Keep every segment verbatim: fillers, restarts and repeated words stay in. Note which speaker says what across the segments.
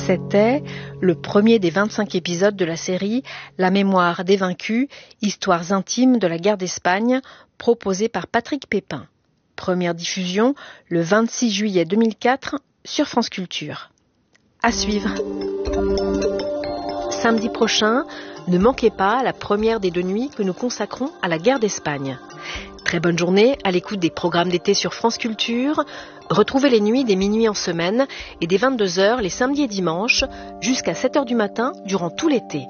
Speaker 1: C'était le premier des vingt-cinq épisodes de la série La mémoire des vaincus, histoires intimes de la guerre d'Espagne, proposée par Patrick Pépin. Première diffusion le vingt-six juillet deux mille quatre sur France Culture. À suivre. Samedi prochain, ne manquez pas la première des deux nuits que nous consacrons à la guerre d'Espagne. Très bonne journée à l'écoute des programmes d'été sur France Culture. Retrouvez les nuits des minuit en semaine et des vingt-deux heures les samedis et dimanches jusqu'à sept heures du matin durant tout l'été.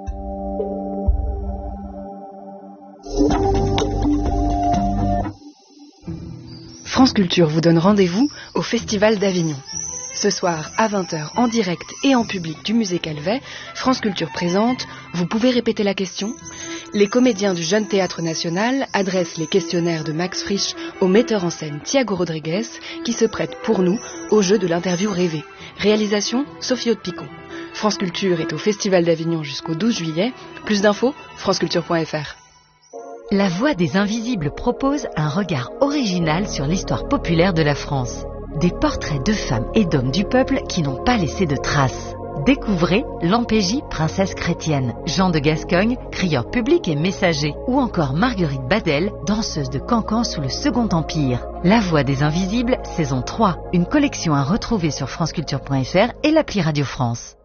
Speaker 2: France Culture vous donne rendez-vous au Festival d'Avignon. Ce soir, à vingt heures, en direct et en public du Musée Calvet, France Culture présente « Vous pouvez répéter la question ?» Les comédiens du Jeune Théâtre National adressent les questionnaires de Max Frisch au metteur en scène Thiago Rodriguez, qui se prête pour nous au jeu de l'interview rêvée. Réalisation, Sophie Haute-Picot. France Culture est au Festival d'Avignon jusqu'au douze juillet. Plus d'infos, franceculture point f r.
Speaker 3: La Voix des Invisibles propose un regard original sur l'histoire populaire de la France. Des portraits de femmes et d'hommes du peuple qui n'ont pas laissé de traces. Découvrez Lampégie, princesse chrétienne, Jean de Gascogne, crieur public et messager, ou encore Marguerite Badel, danseuse de cancan sous le Second Empire. La Voix des Invisibles, saison trois, une collection à retrouver sur franceculture point f r et l'appli Radio France.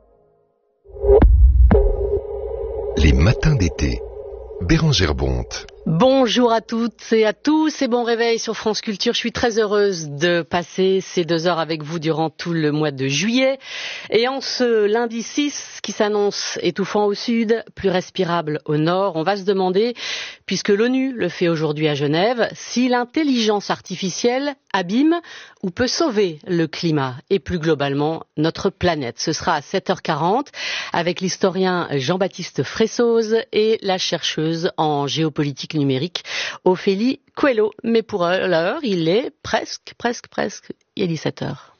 Speaker 4: Les matins d'été. Bérengère Bonte.
Speaker 5: Bonjour à toutes et à tous et bon réveil sur France Culture. Je suis très heureuse de passer ces deux heures avec vous durant tout le mois de juillet. Et en ce lundi six qui s'annonce étouffant au sud, plus respirable au nord, on va se demander, puisque l'ONU le fait aujourd'hui à Genève, si l'intelligence artificielle abîme ou peut sauver le climat et plus globalement notre planète. Ce sera à sept heures quarante avec l'historien Jean-Baptiste Fressoz et la chercheuse en géopolitique numérique Ophélie Coelho. Mais pour l'heure, il est presque, presque, presque, il est dix-sept heures.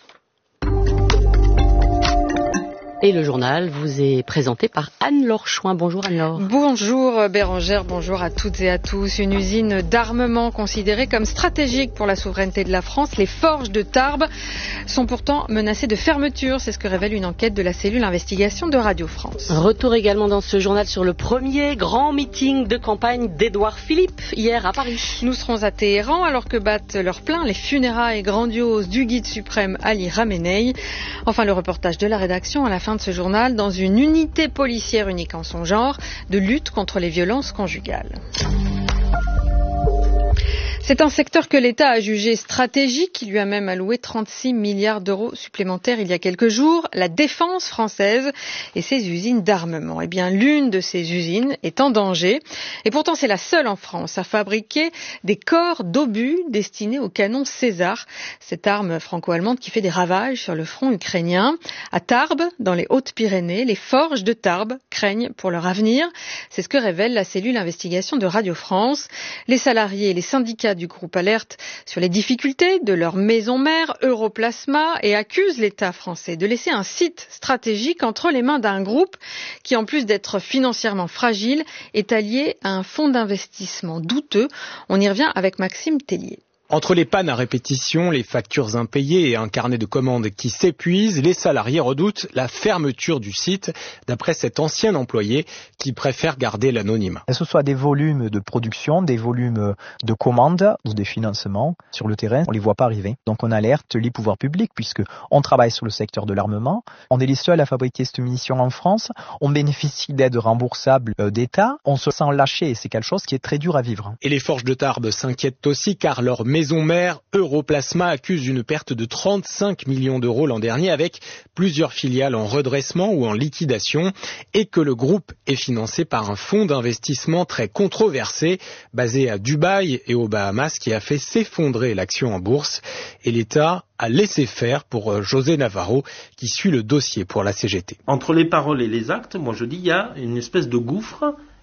Speaker 5: Et le journal vous est présenté par Anne-Laure Chouin. Bonjour Anne-Laure.
Speaker 6: Bonjour Bérengère, bonjour à toutes et à tous. Une usine d'armement considérée comme stratégique pour la souveraineté de la France, les forges de Tarbes, sont pourtant menacées de fermeture. C'est ce que révèle une enquête de la cellule investigation de Radio France.
Speaker 5: Retour également dans ce journal sur le premier grand meeting de campagne d'Édouard Philippe hier à Paris.
Speaker 6: Nous serons à Téhéran alors que battent leur plein les funérailles grandioses du guide suprême Ali Khamenei. Enfin, le reportage de la rédaction à la fin de ce journal dans une unité policière unique en son genre de lutte contre les violences conjugales. C'est un secteur que l'État a jugé stratégique, qui lui a même alloué trente-six milliards d'euros supplémentaires il y a quelques jours, la défense française et ses usines d'armement. Eh bien, l'une de ces usines est en danger. Et pourtant, c'est la seule en France à fabriquer des corps d'obus destinés au canon César, cette arme franco-allemande qui fait des ravages sur le front ukrainien. À Tarbes, dans les Hautes-Pyrénées, les forges de Tarbes craignent pour leur avenir. C'est ce que révèle la cellule investigation de Radio France. Les salariés et les syndicats du groupe alerte sur les difficultés de leur maison mère Europlasma et accuse l'État français de laisser un site stratégique entre les mains d'un groupe qui, en plus d'être financièrement fragile, est allié à un fonds d'investissement douteux. On y revient avec Maxime Tellier.
Speaker 7: Entre les pannes à répétition, les factures impayées et un carnet de commandes qui s'épuise, les salariés redoutent la fermeture du site, d'après cet ancien employé qui préfère garder l'anonymat.
Speaker 8: Que ce soit des volumes de production, des volumes de commandes ou des financements sur le terrain, on ne les voit pas arriver. Donc on alerte les pouvoirs publics puisque on travaille sur le secteur de l'armement. On est les seuls à fabriquer cette munition en France. On bénéficie d'aides remboursables d'État. On se sent lâché et c'est quelque chose qui est très dur à vivre.
Speaker 7: Et les forges de Tarbes s'inquiètent aussi car leur maison mère Europlasma accuse une perte de trente-cinq millions d'euros l'an dernier avec plusieurs filiales en redressement ou en liquidation et que le groupe est financé par un fonds d'investissement très controversé basé à Dubaï et aux Bahamas qui a fait s'effondrer l'action en bourse et l'État a laissé faire pour José Navarro qui suit le dossier pour la C G T.
Speaker 9: Entre les paroles et les actes, moi je dis il y a une espèce de gouffre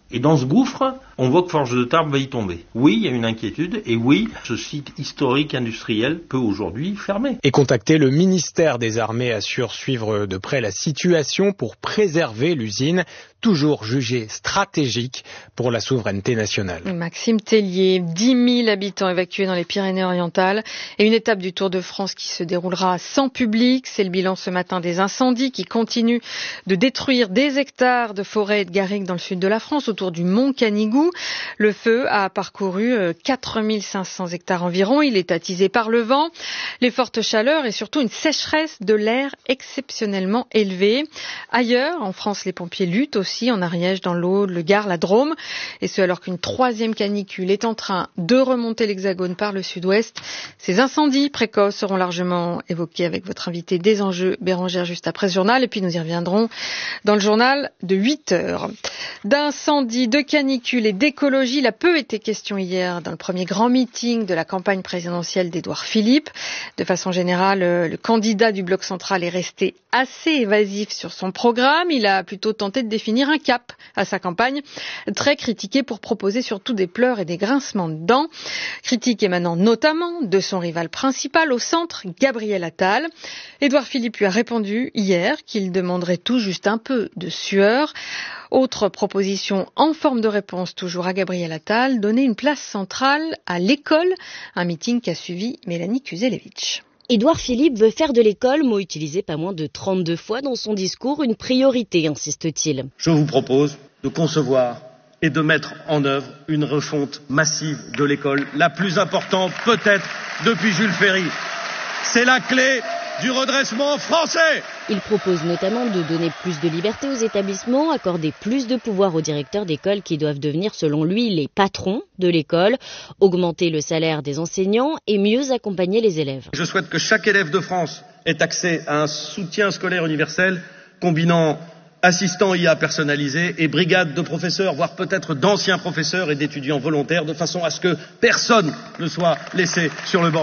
Speaker 9: Et dans ce gouffre, on voit que Forges de Tarbes va y tomber. Oui, il y a une inquiétude, et oui, ce site historique industriel peut aujourd'hui fermer.
Speaker 7: Et contacter le ministère des Armées assure suivre de près la situation pour préserver l'usine, toujours jugée stratégique pour la souveraineté nationale.
Speaker 6: Maxime Tellier, dix mille habitants évacués dans les Pyrénées-Orientales et une étape du Tour de France qui se déroulera sans public. C'est le bilan ce matin des incendies qui continuent de détruire des hectares de forêt et de garrigues dans le sud de la France, autour du mont Canigou. Le feu a parcouru quatre mille cinq cents hectares environ. Il est attisé par le vent, les fortes chaleurs et surtout une sécheresse de l'air exceptionnellement élevée. Ailleurs, en France, les pompiers luttent aussi en Ariège, dans l'Aude, le Gard, la Drôme. Et ce, alors qu'une troisième canicule est en train de remonter l'Hexagone par le sud-ouest. Ces incendies précoces seront largement évoqués avec votre invité des enjeux, Bérangère, juste après ce journal. Et puis nous y reviendrons dans le journal de huit heures. D'incendies, de canicules et d'écologie, il a peu été question hier dans le premier grand meeting de la campagne présidentielle d'Édouard Philippe. De façon générale, le candidat du bloc central est resté assez évasif sur son programme. Il a plutôt tenté de définir un cap à sa campagne, très critiqué pour proposer surtout des pleurs et des grincements de dents. Critique émanant notamment de son rival principal au centre, Gabriel Attal. Édouard Philippe lui a répondu hier qu'il demanderait tout juste un peu de sueur. Autre proposition en forme de réponse toujours à Gabriel Attal, donner une place centrale à l'école, un meeting qu'a suivi Mélanie Kuzelevitch.
Speaker 10: Édouard Philippe veut faire de l'école, mot utilisé pas moins de trente-deux fois dans son discours, une priorité, insiste-t-il.
Speaker 11: Je vous propose de concevoir et de mettre en œuvre une refonte massive de l'école, la plus importante peut-être depuis Jules Ferry. C'est la clé du redressement français.
Speaker 10: Il propose notamment de donner plus de liberté aux établissements, accorder plus de pouvoir aux directeurs d'école qui doivent devenir, selon lui, les patrons de l'école, augmenter le salaire des enseignants et mieux accompagner les élèves.
Speaker 11: Je souhaite que chaque élève de France ait accès à un soutien scolaire universel combinant assistants I A personnalisés et brigades de professeurs, voire peut-être d'anciens professeurs et d'étudiants volontaires, de façon à ce que personne ne soit laissé sur le bord.